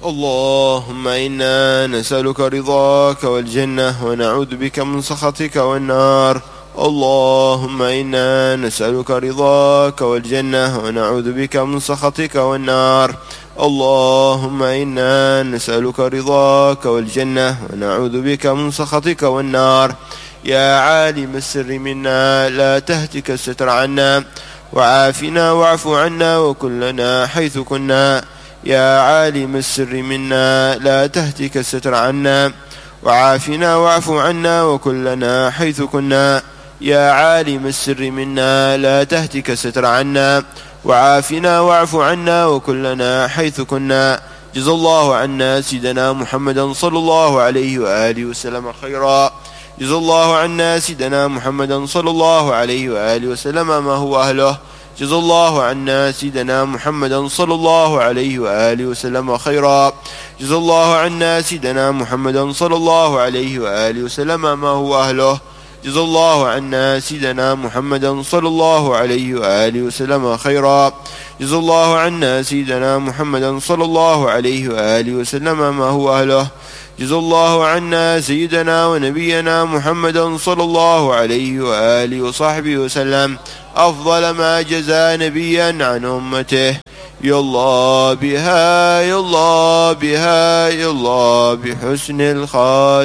اللهم إنا نسألك رضاك والجنة ونعوذ بك من سخطك والنار. اللهم إنا نسألك رضاك والجنة ونعوذ بك من سخطك والنار. اللهم إنا نسألك رضاك والجنة ونعوذ بك من سخطك والنار. يا عالم السر منا لا تهتك الستر عنا، وعافنا واعف عنا وكلنا حيث كنا. يا عالم السر منا لا تهتك الستر عنا، وعافنا واعف عنا وكلنا حيث كنا. يا عالم السر منا لا تهتك الستر عنا، وعافنا واعف عنا وكلنا حيث كنا. جزا الله عنا سيدنا محمدا صلى الله عليه وآله وسلم خيرا. جزا الله عنا سيدنا محمدا صلى الله عليه وآله وسلم ما هو أهله. جزا الله عنا سيدنا محمدا صلى الله عليه وآله وسلم خيرا. جزا الله عنا سيدنا محمدا صلى الله عليه وآله وسلم ما هو أهله. جزا الله عنا سيدنا محمدا صلى الله عليه وآله وسلم خيرا. جزا الله عنا سيدنا محمدا صلى الله عليه وآله وسلم ما هو أهله. جزا الله عنا سيدنا ونبينا محمدا صلى الله عليه وآله وصحبه وسلم أفضل ما جزى نبيا عن أمته. يا الله بها، يا الله بها، يا الله بحسن الخاتمة.